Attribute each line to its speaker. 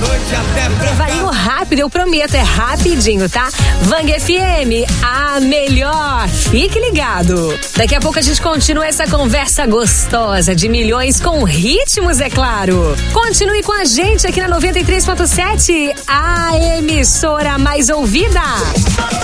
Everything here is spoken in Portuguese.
Speaker 1: noite até
Speaker 2: Intervalinho rápido, eu prometo, é rapidinho, tá? Vang FM, a melhor. Fique ligado. Daqui a pouco a gente continua essa conversa gostosa de milhões com ritmos, é claro. Continue com a gente aqui na 93.7, a emissora mais ouvida.